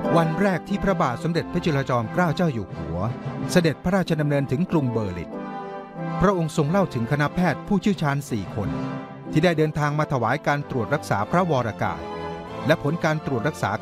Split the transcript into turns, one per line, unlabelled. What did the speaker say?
วันแรกที่พระบาทสมเด็จพระจุลจอมเกล้าเจ้าอยู่หัวเสด็จพระราชดำเนินถึงกรุงเบอร์ลินพระองค์ทรงเล่าถึงคณะแพทย์ผู้เชี่ยวชาญ4 คนที่ได้เดินทางมาถวายการตรวจรักษาพระวรกายและผลการตรวจรักษา